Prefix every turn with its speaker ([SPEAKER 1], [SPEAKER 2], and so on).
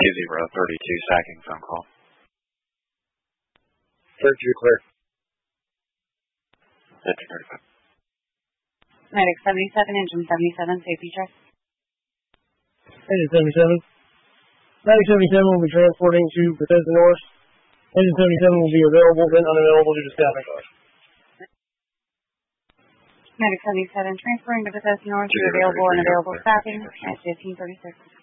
[SPEAKER 1] 3032, sacking phone call.
[SPEAKER 2] 32 clear.
[SPEAKER 1] 5035.
[SPEAKER 3] Medic 77, engine 77, safety check.
[SPEAKER 4] Engine 77. Medic 77 will be transporting to Bethesda North. Engine 77 will be available, then unavailable due to staffing costs.
[SPEAKER 3] Medic 77, transferring to Bethesda North, available and available staffing at 1536.